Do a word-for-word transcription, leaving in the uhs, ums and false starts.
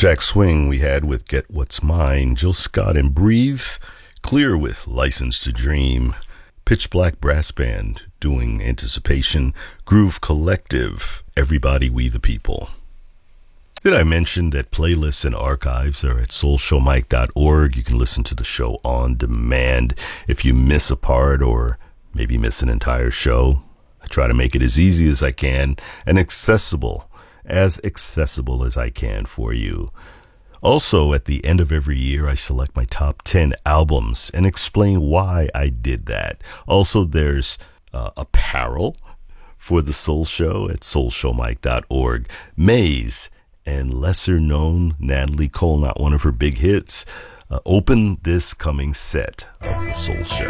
Jack Swing we had with Get What's Mine, Jill Scott and Breathe, Clear with License to Dream, Pitch Black Brass Band doing Anticipation, Groove Collective, Everybody We the People. Did I mention that playlists and archives are at soul show mike dot org? You can listen to the show on demand. If you miss a part or maybe miss an entire show, I try to make it as easy as I can and accessible, as accessible as I can for you. Also, at the end of every year, I select my top ten albums and explain why I did that. Also, there's uh, apparel for the Soul Show at soul show mike dot org. Maze and lesser-known Natalie Cole, not one of her big hits, uh, open this coming set of the Soul Show.